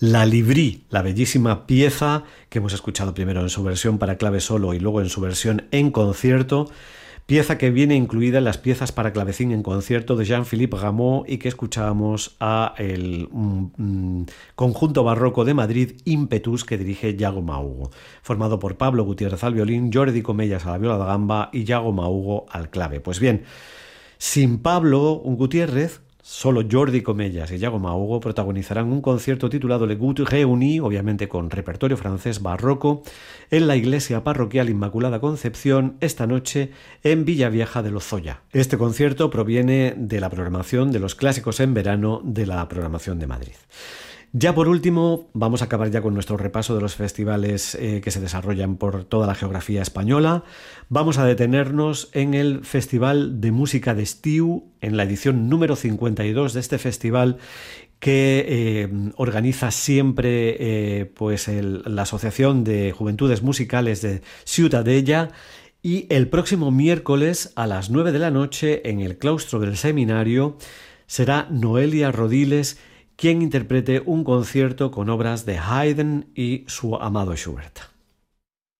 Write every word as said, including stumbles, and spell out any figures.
La Libri, la bellísima pieza que hemos escuchado primero en su versión para clave solo y luego en su versión en concierto, pieza que viene incluida en las piezas para clavecín en concierto de Jean-Philippe Rameau y que escuchábamos a el um, um, conjunto barroco de Madrid Impetus que dirige Yago Maugo, formado por Pablo Gutiérrez al violín, Jordi Comellas a la viola da gamba y Yago Maugo al clave. Pues bien, sin Pablo Gutiérrez, solo Jordi Comellas y Yago Maugo protagonizarán un concierto titulado Le Goût Réuni, obviamente con repertorio francés barroco, en la iglesia parroquial Inmaculada Concepción esta noche en Villavieja de Lozoya. Este concierto proviene de la programación de los clásicos en verano de la programación de Madrid. Ya por último, vamos a acabar ya con nuestro repaso de los festivales eh, que se desarrollan por toda la geografía española. Vamos a detenernos en el Festival de Música de Estiu, en la edición número cincuenta y dos de este festival que eh, organiza siempre eh, pues el, la Asociación de Juventudes Musicales de Ciutadella. Y el próximo miércoles a las nueve de la noche en el claustro del seminario será Noelia Rodiles quien interprete un concierto con obras de Haydn y su amado Schubert.